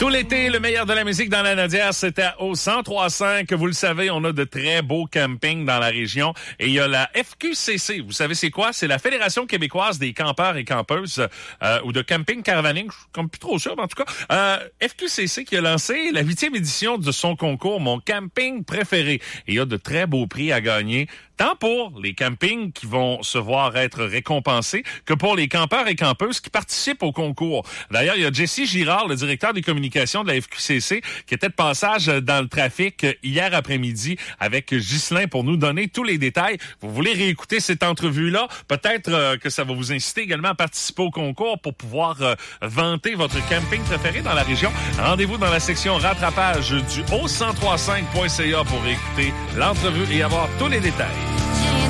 Tout l'été, le meilleur de la musique dans la Nadière, c'était au 103.5. Vous le savez, on a de très beaux campings dans la région. Et il y a la FQCC. Vous savez c'est quoi? C'est la Fédération québécoise des campeurs et campeuses ou de camping caravaning. Je suis comme plus trop sûr, mais en tout cas. FQCC qui a lancé la 8e édition de son concours Mon camping préféré. Et il y a de très beaux prix à gagner, tant pour les campings qui vont se voir être récompensés que pour les campeurs et campeuses qui participent au concours. D'ailleurs, il y a Jesse Girard, le directeur des communications de la FQCC, qui était de passage dans le trafic hier après-midi avec Ghislain pour nous donner tous les détails. Vous voulez réécouter cette entrevue-là? Peut-être que ça va vous inciter également à participer au concours pour pouvoir vanter votre camping préféré dans la région. Rendez-vous dans la section rattrapage du haut1035.ca pour écouter l'entrevue et avoir tous les détails.